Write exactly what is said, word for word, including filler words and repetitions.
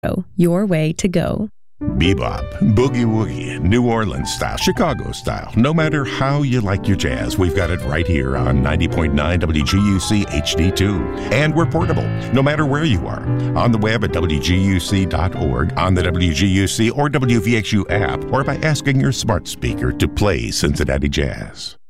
Your way to go. Bebop, boogie woogie, New Orleans style, Chicago style. No matter how you like your jazz, we've got it right here on ninety point nine W G U C H D two. And we're portable, no matter where you are. On the web at W G U C dot org, on the W G U C or W V X U app, or by asking your smart speaker to play Cincinnati Jazz.